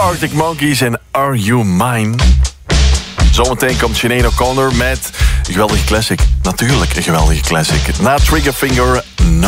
Arctic Monkeys en Are You Mine? Zometeen komt Sinead O'Connor met een geweldige classic. Natuurlijk een geweldige classic. Na Triggerfinger, No.